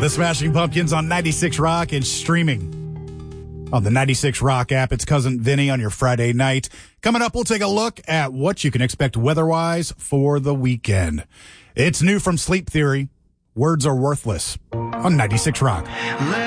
The Smashing Pumpkins on 96 Rock and streaming on the 96 Rock app. It's Cousin Vinny on your Friday night. Coming up, we'll take a look at what you can expect weather-wise for the weekend. It's new from Sleep Theory. Words Are Worthless on 96 Rock.